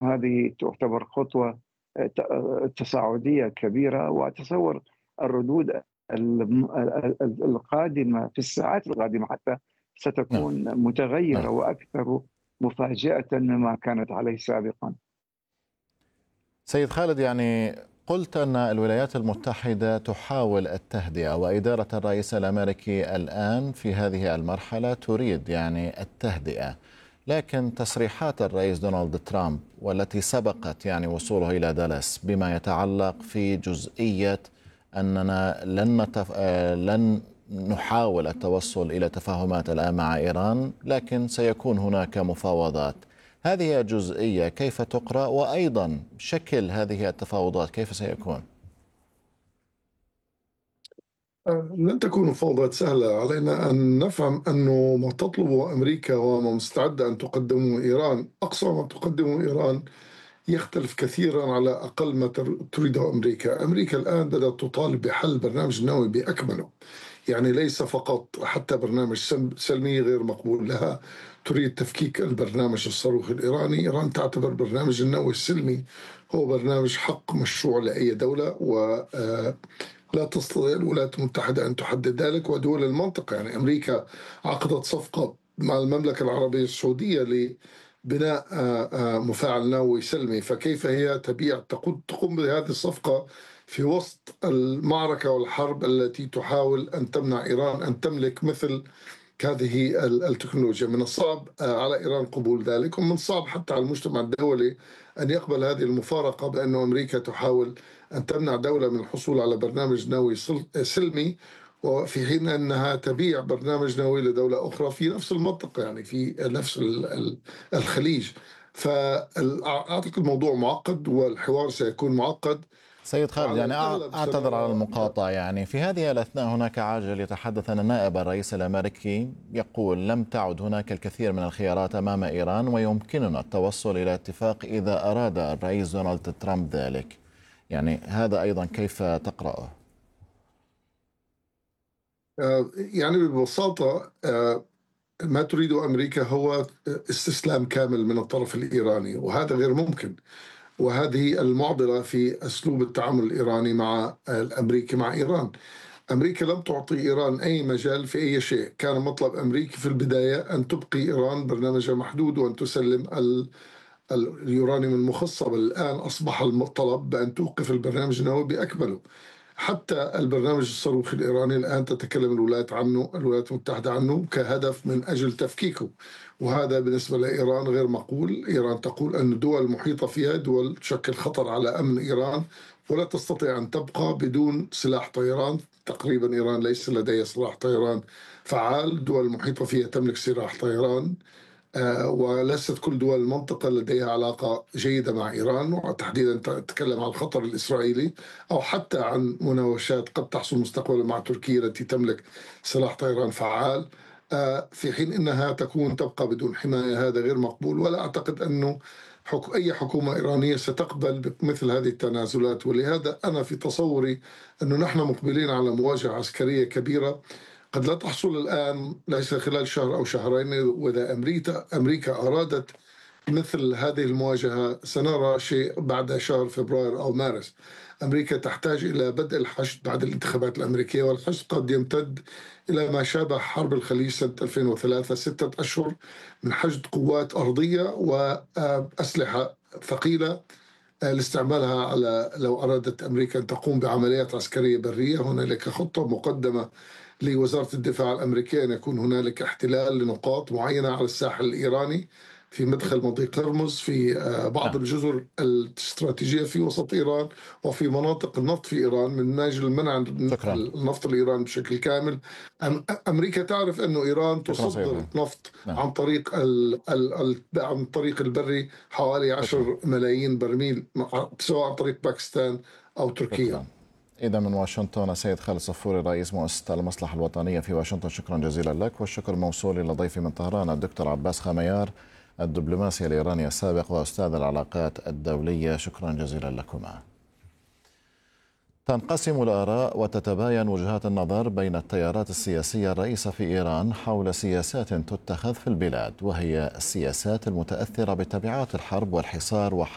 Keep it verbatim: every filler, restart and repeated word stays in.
هذه تعتبر خطوة تصاعدية كبيرة، وأتصور الردود القادمة في الساعات القادمة حتى نعم ستكون متغيرة نعم. وأكثر مفاجأة مما كانت عليه سابقا. سيد خالد، يعني قلت أن الولايات المتحدة تحاول التهدئة، وإدارة الرئيس الأمريكي الآن في هذه المرحلة تريد يعني التهدئة، لكن تصريحات الرئيس دونالد ترامب والتي سبقت يعني وصوله إلى دالاس بما يتعلق في جزئية أننا لن, نتف... لن نحاول التوصل إلى تفاهمات الآن مع إيران، لكن سيكون هناك مفاوضات. هذه الجزئية كيف تقرأ؟ وأيضا شكل هذه التفاوضات كيف سيكون؟ لن تكون مفاوضات سهلة. علينا أن نفهم أنه ما تطلبه أمريكا وما مستعدة أن تقدمه إيران، أقصى ما تقدمه إيران يختلف كثيرا على أقل ما تريده أمريكا. أمريكا الآن بدأت تطالب بحل برنامج النووي بأكمله، يعني ليس فقط حتى برنامج سلمي غير مقبول لها، تريد تفكيك البرنامج الصاروخي الإيراني. إيران تعتبر برنامج النووي السلمي هو برنامج حق مشروع لأي دولة، ولا تستطيع الولايات المتحدة أن تحدد ذلك، ودول المنطقة. يعني أمريكا عقدت صفقة مع المملكة العربية السعودية لبناء مفاعل نووي سلمي، فكيف هي تبيع تقوم بهذه الصفقة في وسط المعركة والحرب التي تحاول أن تمنع إيران أن تملك مثل هذه التكنولوجيا؟ من الصعب على إيران قبول ذلك، ومن الصعب حتى على المجتمع الدولي أن يقبل هذه المفارقة، بأن أمريكا تحاول أن تمنع دولة من الحصول على برنامج نووي سلمي، وفي حين أنها تبيع برنامج نووي لدولة أخرى في نفس المنطقة، يعني في نفس الخليج. فأعتقد الموضوع معقد والحوار سيكون معقد. سيد خالد، يعني أعتذر على المقاطعة، يعني في هذه الأثناء هناك عاجل يتحدث أن نائب الرئيس الأمريكي يقول لم تعد هناك الكثير من الخيارات أمام إيران، ويمكننا التوصل إلى اتفاق إذا أراد الرئيس دونالد ترامب ذلك. يعني هذا أيضا كيف تقرأه؟ يعني ببساطة ما تريده أمريكا هو استسلام كامل من الطرف الإيراني، وهذا غير ممكن. وهذه المعضلة في أسلوب التعامل الإيراني مع الأمريكي مع إيران. أمريكا لم تعطي إيران أي مجال في أي شيء. كان مطلب أمريكا في البداية أن تبقي إيران برنامجها محدود وأن تسلم اليورانيوم المخصب. الآن أصبح الطلب بأن توقف البرنامج النووي بأكمله. حتى البرنامج الصاروخي الإيراني الآن تتكلم الولايات عنه الولايات المتحدة عنه كهدف من أجل تفكيكه، وهذا بالنسبة لإيران غير مقبول. إيران تقول أن الدول المحيطة فيها دول تشكل خطر على أمن إيران، ولا تستطيع أن تبقى بدون سلاح طيران. تقريبا إيران ليس لديها سلاح طيران فعال، الدول المحيطة فيها تملك سلاح طيران، آه وليست كل دول المنطقة لديها علاقة جيدة مع إيران، وتحديدا تتكلم عن الخطر الإسرائيلي أو حتى عن مناوشات قد تحصل مستقبلا مع تركيا التي تملك سلاح طيران فعال، آه في حين أنها تكون تبقى بدون حماية. هذا غير مقبول، ولا أعتقد أنه حك... أي حكومة إيرانية ستقبل بمثل هذه التنازلات. ولهذا أنا في تصوري أنه نحن مقبلين على مواجهة عسكرية كبيرة قد لا تحصل الآن، ليس خلال شهر أو شهرين. وإذا أمريكا أمريكا أرادت مثل هذه المواجهة سنرى شيء بعد شهر فبراير أو مارس. أمريكا تحتاج إلى بدء الحشد بعد الانتخابات الأمريكية، والحشد قد يمتد إلى ما شابه حرب الخليج سنة ألفين وثلاثة، ستة أشهر من حشد قوات أرضية وأسلحة ثقيلة لاستعمالها على لو أرادت أمريكا أن تقوم بعمليات عسكرية برية. هنالك خطة مقدمة لوزارة الدفاع الأمريكية أن يكون هنالك احتلال لنقاط معينة على الساحل الإيراني في مدخل مضيق هرمز، في بعض الجزر الاستراتيجية في وسط إيران، وفي مناطق النفط في إيران من أجل منع النفط الإيراني بشكل كامل. أمريكا تعرف أنه إيران تصدر نفط عن طريق ال ال عن طريق البري حوالي عشرة ملايين برميل، سواء عن طريق باكستان أو تركيا. إذا من واشنطن السيد خالد صفوري رئيس مؤسسة المصلحة الوطنية في واشنطن، شكرا جزيلا لك. والشكر موصول إلى ضيفي من طهران الدكتور عباس خميار الدبلوماسي الإيراني السابق وأستاذ العلاقات الدولية، شكرا جزيلا لكما. تنقسم الآراء وتتباين وجهات النظر بين التيارات السياسية الرئيسة في إيران حول سياسات تتخذ في البلاد، وهي السياسات المتأثرة بتبعات الحرب والحصار